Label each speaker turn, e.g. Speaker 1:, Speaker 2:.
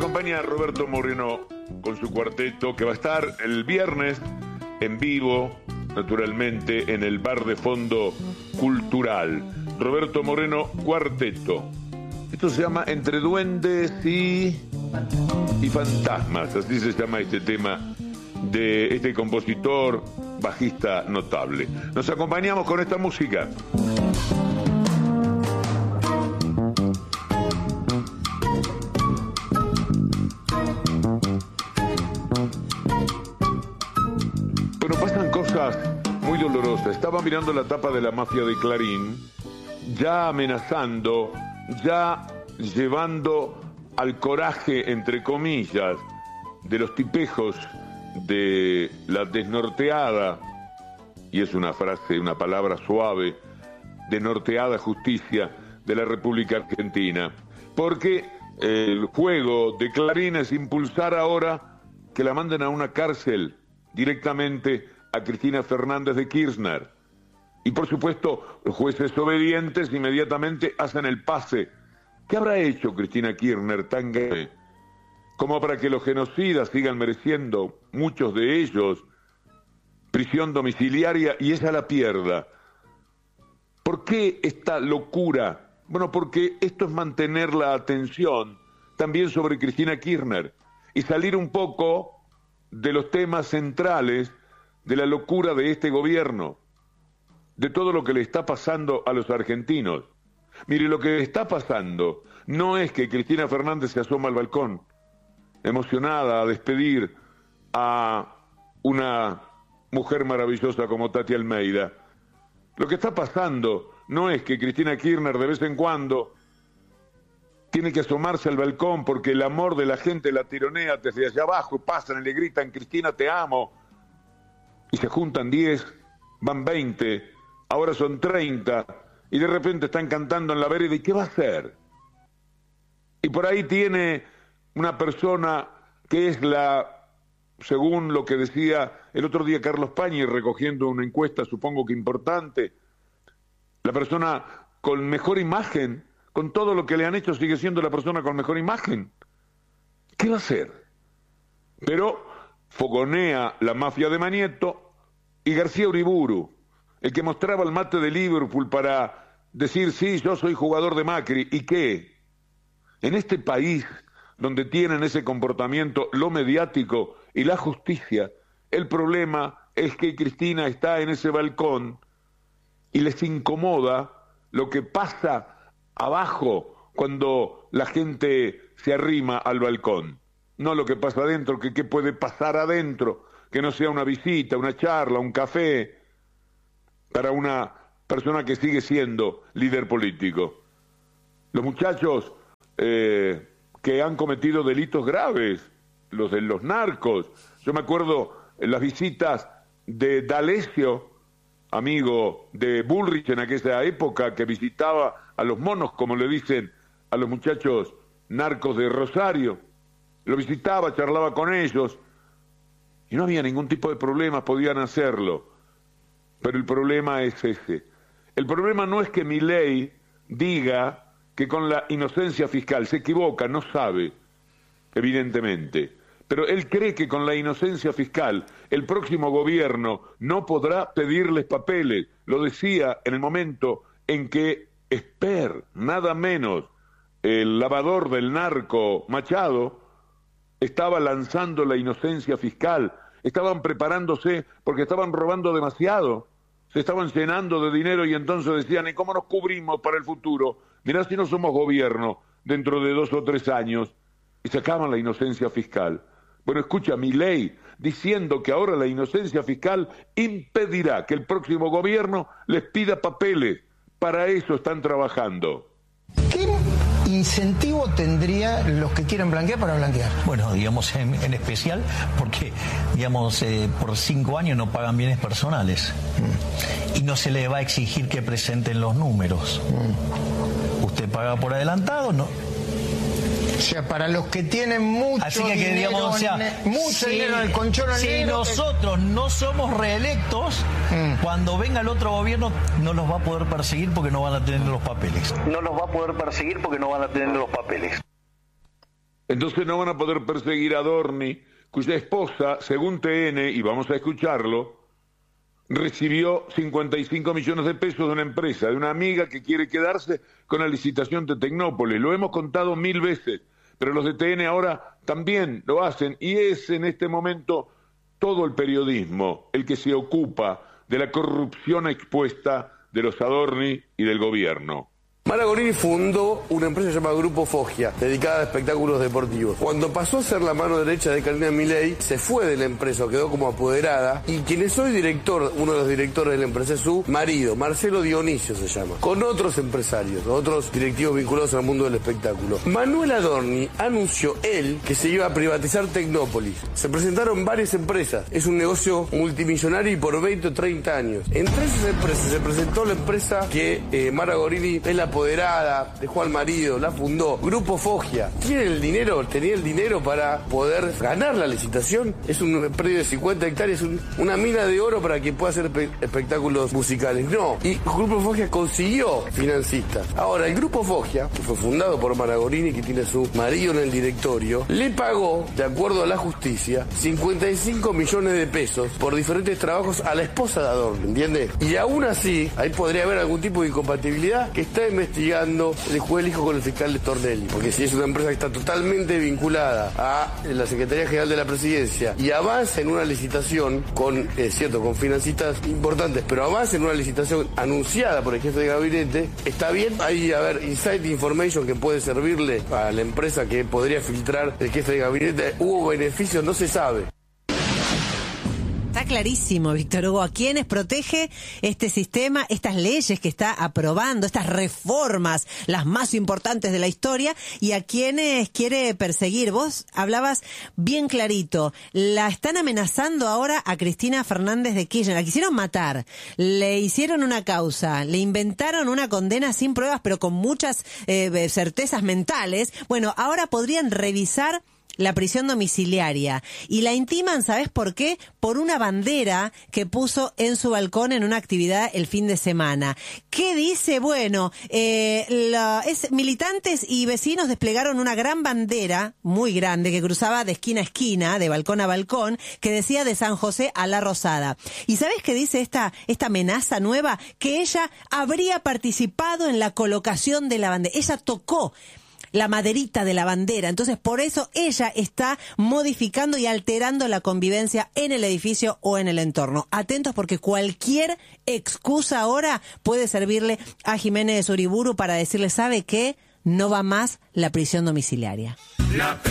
Speaker 1: acompaña Roberto Moreno con su cuarteto, que va a estar el viernes en vivo, naturalmente, en el Bar de Fondo Cultural. Roberto Moreno, cuarteto. Esto se llama Entre Duendes y Fantasmas, así se llama este tema de este compositor, bajista notable. Nos acompañamos con esta música. Bueno, pasan cosas muy dolorosas. Estaba mirando la tapa de la mafia de Clarín, ya amenazando, ya llevando al coraje, entre comillas, de los tipejos de la desnorteada, y es una frase, una palabra suave, desnorteada justicia de la República Argentina, porque el juego de Clarín es impulsar ahora que la manden a una cárcel directamente a Cristina Fernández de Kirchner, y por supuesto los jueces obedientes inmediatamente hacen el pase. ¿Qué habrá hecho Cristina Kirchner tan grave como para que los genocidas sigan mereciendo, muchos de ellos, prisión domiciliaria y ella la pierda? ¿Por qué esta locura? Bueno, porque esto es mantener la atención también sobre Cristina Kirchner y salir un poco de los temas centrales de la locura de este gobierno, de todo lo que le está pasando a los argentinos. Mire, lo que le está pasando no es que Cristina Fernández se asoma al balcón, emocionada a despedir a una mujer maravillosa como Tati Almeida. Lo que está pasando no es que Cristina Kirchner de vez en cuando tiene que asomarse al balcón porque el amor de la gente la tironea desde allá abajo, pasan y le gritan Cristina te amo, y se juntan 10, van 20, ahora son 30, y de repente están cantando en la vereda, ¿y qué va a hacer? Y por ahí tiene una persona que es según lo que decía el otro día Carlos Pañi, recogiendo una encuesta, supongo que importante, la persona con mejor imagen, con todo lo que le han hecho, sigue siendo la persona con mejor imagen. ¿Qué va a hacer? Pero fogonea la mafia de Manieto y García Uriburu, el que mostraba el mate de Liverpool para decir, sí, yo soy jugador de Macri. ¿Y qué? En este país donde tienen ese comportamiento lo mediático y la justicia, el problema es que Cristina está en ese balcón y les incomoda lo que pasa abajo cuando la gente se arrima al balcón, no lo que pasa adentro, que qué puede pasar adentro, que no sea una visita, una charla, un café, para una persona que sigue siendo líder político. Los muchachos que han cometido delitos graves, los de los narcos. Yo me acuerdo en las visitas de D'Alessio, amigo de Bullrich en aquella época, que visitaba a los monos, como le dicen a los muchachos narcos de Rosario. Lo visitaba, charlaba con ellos, y no había ningún tipo de problema, podían hacerlo. Pero el problema es ese. El problema no es que Milei diga que con la inocencia fiscal se equivoca, no sabe, evidentemente, pero él cree que con la inocencia fiscal el próximo gobierno no podrá pedirles papeles. Lo decía en el momento en que Esper, nada menos, el lavador del narco Machado, estaba lanzando la inocencia fiscal. Estaban preparándose porque estaban robando demasiado, se estaban llenando de dinero y entonces decían, ¿y cómo nos cubrimos para el futuro? Mirá si no somos gobierno dentro de 2 o 3 años, y sacaban la inocencia fiscal. Bueno, escucha, Milei diciendo que ahora la inocencia fiscal impedirá que el próximo gobierno les pida papeles. Para eso están trabajando.
Speaker 2: ¿Qué incentivo tendría los que quieren blanquear para blanquear?
Speaker 3: Bueno, digamos en especial porque, digamos, por 5 años no pagan bienes personales y no se les va a exigir que presenten los números. Usted paga por adelantado, ¿no?
Speaker 2: O sea, para los que tienen mucho
Speaker 3: Así que,
Speaker 2: dinero,
Speaker 3: digamos, o sea,
Speaker 2: mucho dinero en el colchón
Speaker 3: si
Speaker 2: negro,
Speaker 3: nosotros no somos reelectos, cuando venga el otro gobierno no los va a poder perseguir porque no van a tener los papeles.
Speaker 1: Entonces no van a poder perseguir a Adorni, cuya esposa, según TN, y vamos a escucharlo, recibió 55 millones de pesos de una empresa, de una amiga que quiere quedarse con la licitación de Tecnópolis. Lo hemos contado 1000 veces, pero los de TN ahora también lo hacen, y es en este momento todo el periodismo el que se ocupa de la corrupción expuesta de los Adorni y del gobierno.
Speaker 4: Maragorini fundó una empresa llamada Grupo Foggia, dedicada a espectáculos deportivos. Cuando pasó a ser la mano derecha de Karina Milei, se fue de la empresa, quedó como apoderada, y quien es hoy director, uno de los directores de la empresa, es su marido, Marcelo Dionisio se llama, con otros empresarios, otros directivos vinculados al mundo del espectáculo. Manuel Adorni anunció él que se iba a privatizar Tecnópolis. Se presentaron varias empresas, es un negocio multimillonario y por 20 o 30 años. Entre esas empresas se presentó la empresa que Maragorini es la apoderada, dejó al marido, la fundó, Grupo Foggia. ¿Tiene el dinero? ¿Tenía el dinero para poder ganar la licitación? Es un predio de 50 hectáreas, una mina de oro para que pueda hacer espectáculos musicales. No, y Grupo Foggia consiguió financistas. Ahora, el Grupo Foggia, que fue fundado por Maragorini, que tiene a su marido en el directorio, le pagó, de acuerdo a la justicia, 55 millones de pesos por diferentes trabajos a la esposa de Adorni, ¿entiende? Y aún así, ahí podría haber algún tipo de incompatibilidad que está investigando el juez del hijo con el fiscal de Tornelli, porque si es una empresa que está totalmente vinculada a la Secretaría General de la Presidencia y avanza en una licitación con, es cierto, con financistas importantes, pero avanza en una licitación anunciada por el jefe de gabinete, está bien, hay, a ver, inside information que puede servirle a la empresa que podría filtrar el jefe de gabinete, hubo beneficios, no se sabe.
Speaker 5: Está clarísimo, Víctor Hugo, a quienes protege este sistema, estas leyes que está aprobando, estas reformas, las más importantes de la historia, y a quienes quiere perseguir. Vos hablabas bien clarito, la están amenazando ahora a Cristina Fernández de Kirchner, la quisieron matar, le hicieron una causa, le inventaron una condena sin pruebas, pero con muchas certezas mentales. Bueno, ahora podrían revisar la prisión domiciliaria y la intiman, ¿sabes por qué? Por una bandera que puso en su balcón en una actividad el fin de semana. ¿Qué dice? Bueno, militantes y vecinos desplegaron una gran bandera, muy grande, que cruzaba de esquina a esquina, de balcón a balcón, que decía de San José a La Rosada. ¿Y sabes qué dice esta amenaza nueva? Que ella habría participado en la colocación de la bandera. Ella tocó la maderita de la bandera, entonces por eso ella está modificando y alterando la convivencia en el edificio o en el entorno. Atentos, porque cualquier excusa ahora puede servirle a Jiménez Uriburu para decirle, ¿sabe qué? No va más la prisión domiciliaria.